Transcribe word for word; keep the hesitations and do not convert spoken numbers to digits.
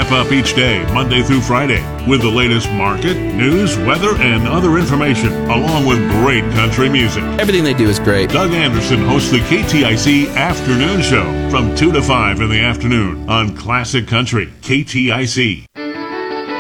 wrap up each day, Monday through Friday, with the latest market, news, weather, and other information, along with great country music. Everything they do is great. Doug Anderson hosts the K T I C Afternoon Show from two to five in the afternoon on Classic Country, K T I C.